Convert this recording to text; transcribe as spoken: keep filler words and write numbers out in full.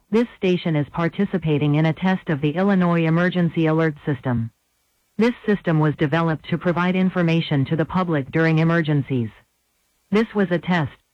This station is participating in a test of the Illinois Emergency Alert System. This system was developed to provide information to the public during emergencies. This was a test,